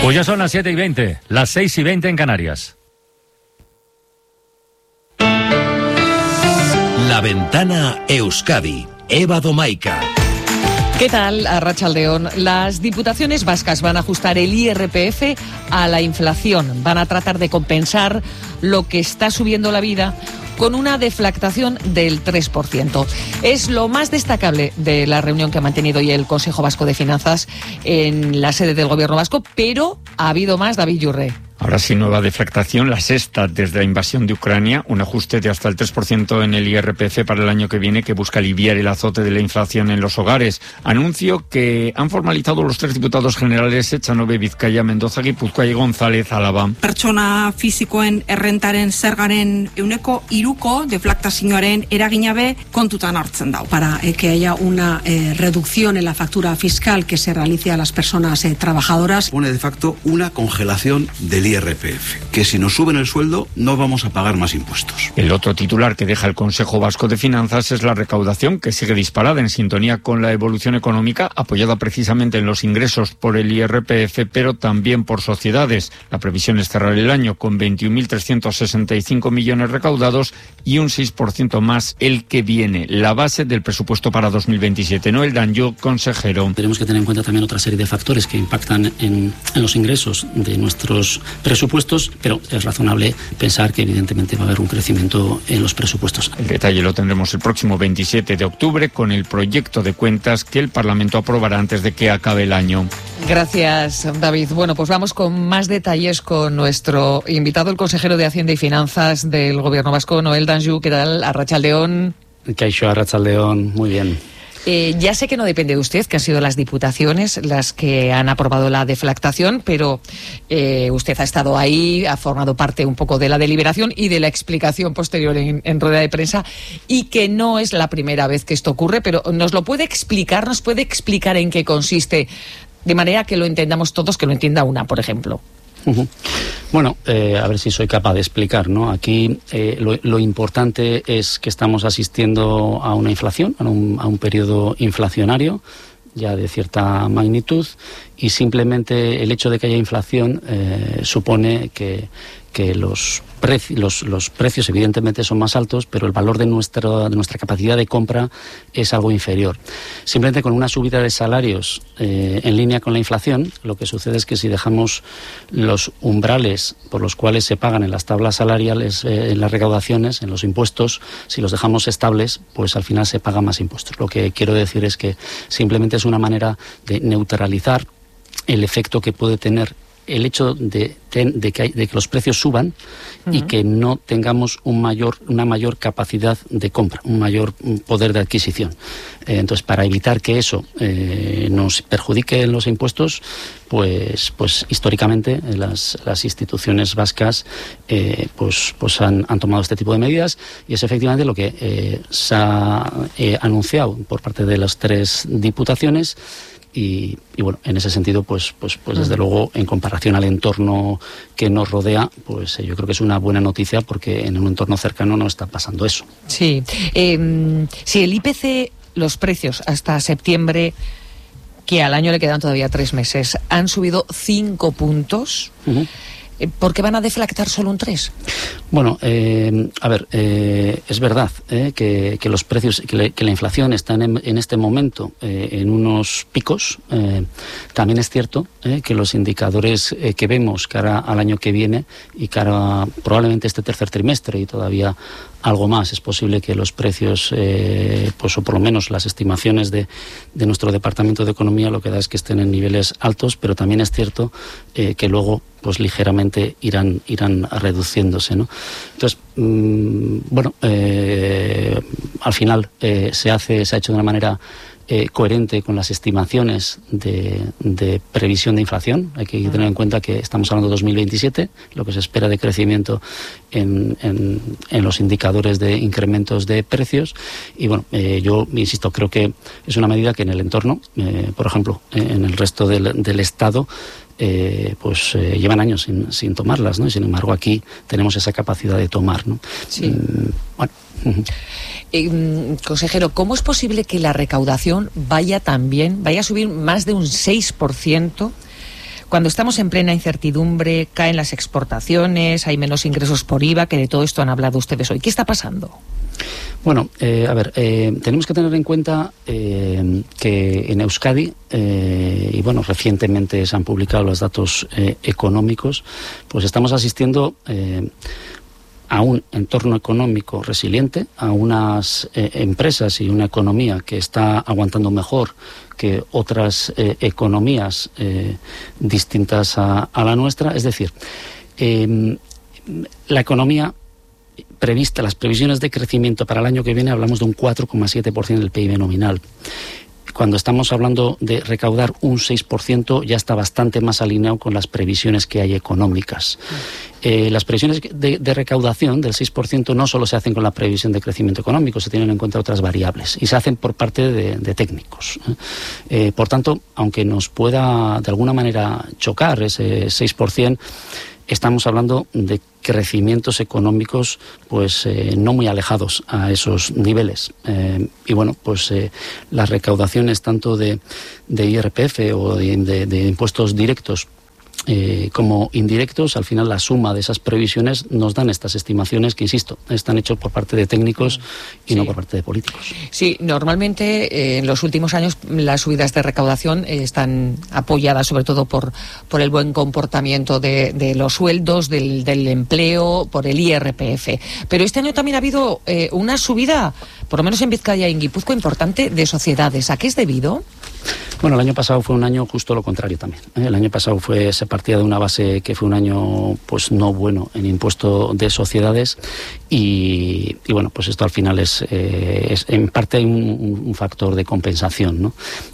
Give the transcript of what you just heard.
Pues ya son las 7:20, las 6:20 en Canarias. La Ventana Euskadi, Eva Domaica. ¿Qué tal, Arratsaldeon? Las diputaciones vascas van a ajustar el IRPF a la inflación. Van a tratar de compensar lo que está subiendo la vida con una deflactación del 3%. Es lo más destacable de la reunión que ha mantenido hoy el Consejo Vasco de Finanzas en la sede del Gobierno vasco, pero ha habido más, David Yurre. Ahora sí, nueva deflactación, la sexta desde la invasión de Ucrania, un ajuste de hasta el 3% en el IRPF para el año que viene que busca aliviar el azote de la inflación en los hogares. Anuncio que han formalizado los tres diputados generales Etxanove, Bizkaia, Mendoza, Gipuzkoa y González, Álava. Pertsona fisikoen errentaren zergaren ehuneko 3ko deflaktazioaren eragina be kontutan hartzen dau. Para que haya una reducción en la factura fiscal que se realice a las personas trabajadoras. Pone de facto una congelación del IRPF, que si nos suben el sueldo no vamos a pagar más impuestos. El otro titular que deja el Consejo Vasco de Finanzas es la recaudación, que sigue disparada en sintonía con la evolución económica, apoyada precisamente en los ingresos por el IRPF, pero también por sociedades. La previsión es cerrar el año con 21.365 millones recaudados y un 6% más el que viene, la base del presupuesto para 2027. Noel Danjou, consejero. Tenemos que tener en cuenta también otra serie de factores que impactan en los ingresos de nuestros presupuestos, pero es razonable pensar que evidentemente va a haber un crecimiento en los presupuestos. El detalle lo tendremos el próximo 27 de octubre con el proyecto de cuentas que el Parlamento aprobará antes de que acabe el año. Gracias, David. Bueno, pues vamos con más detalles con nuestro invitado, el consejero de Hacienda y Finanzas del Gobierno vasco, Noel Danjou. ¿Qué tal? Arratsaldeon. Kaixo, Arratsaldeon. Muy bien. Ya sé que no depende de usted, que han sido las diputaciones las que han aprobado la deflactación, pero usted ha estado ahí, ha formado parte un poco de la deliberación y de la explicación posterior en rueda de prensa, y que no es la primera vez que esto ocurre, pero nos puede explicar en qué consiste, de manera que lo entendamos todos, que lo entienda una, por ejemplo. Bueno, a ver si soy capaz de explicar, ¿no? Aquí lo importante es que estamos asistiendo a una inflación, a un periodo inflacionario ya de cierta magnitud, y simplemente el hecho de que haya inflación supone que los precios evidentemente son más altos, pero el valor de nuestra capacidad de compra es algo inferior. Simplemente con una subida de salarios en línea con la inflación, lo que sucede es que si dejamos los umbrales por los cuales se pagan en las tablas salariales, en las recaudaciones, en los impuestos, si los dejamos estables, pues al final se pagan más impuestos. Lo que quiero decir es que simplemente es una manera de neutralizar el efecto que puede tener el hecho de que los precios suban y que no tengamos una mayor capacidad de compra, un mayor poder de adquisición. Entonces, para evitar que eso nos perjudique en los impuestos, pues históricamente las instituciones vascas pues han tomado este tipo de medidas, y es efectivamente lo que se ha anunciado por parte de las tres diputaciones. Y bueno, en ese sentido, pues desde luego, en comparación al entorno que nos rodea, pues yo creo que es una buena noticia, porque en un entorno cercano no está pasando eso. Sí. Si el IPC, los precios hasta septiembre, que al año le quedan todavía 3 meses, han subido 5 puntos... ¿Por qué van a deflactar solo un 3? Bueno, a ver, es verdad que los precios, que la inflación está en este momento en unos picos. También es cierto que los indicadores que vemos cara al año que viene y cara probablemente este tercer trimestre y todavía algo más, es posible que los precios, pues o por lo menos las estimaciones de nuestro Departamento de Economía, lo que da es que estén en niveles altos, pero también es cierto que luego pues ligeramente irán reduciéndose, ¿no? Entonces, bueno, al final se ha hecho de una manera coherente con las estimaciones de previsión de inflación. Hay que tener en cuenta que estamos hablando de 2027, lo que se espera de crecimiento en los indicadores de incrementos de precios. Y bueno, yo insisto, creo que es una medida que en el entorno, por ejemplo, en el resto del Estado, pues llevan años sin tomarlas, ¿no? Y sin embargo aquí tenemos esa capacidad de tomar, ¿no? Sí. Bueno. Consejero, ¿cómo es posible que la recaudación vaya a subir más de un 6%, Cuando estamos en plena incertidumbre, caen las exportaciones, hay menos ingresos por IVA, que de todo esto han hablado ustedes hoy. ¿Qué está pasando? Bueno, tenemos que tener en cuenta que en Euskadi, y bueno, recientemente se han publicado los datos económicos, pues estamos asistiendo a un entorno económico resiliente, a unas empresas y una economía que está aguantando mejor que otras economías distintas a la nuestra. Es decir, la economía prevista, las previsiones de crecimiento para el año que viene, hablamos de un 4,7% del PIB nominal. Cuando estamos hablando de recaudar un 6%, ya está bastante más alineado con las previsiones que hay económicas. Las previsiones de recaudación del 6% no solo se hacen con la previsión de crecimiento económico, se tienen en cuenta otras variables y se hacen por parte de técnicos. Por tanto, aunque nos pueda de alguna manera chocar ese 6%, estamos hablando de crecimientos económicos pues no muy alejados a esos niveles. Y bueno, pues las recaudaciones tanto de IRPF o de impuestos directos como indirectos, al final la suma de esas previsiones nos dan estas estimaciones que, insisto, están hechas por parte de técnicos y no por parte de políticos. Sí, normalmente en los últimos años las subidas de recaudación están apoyadas sobre todo por el buen comportamiento de los sueldos, del empleo, por el IRPF. Pero este año también ha habido una subida, por lo menos en Vizcaya y en Guipúzcoa, importante de sociedades. ¿A qué es debido? Bueno, el año pasado fue un año justo lo contrario también. El año pasado se partía de una base que fue un año pues no bueno en impuesto de sociedades y bueno, pues esto al final es en parte hay un factor de compensación, ¿no?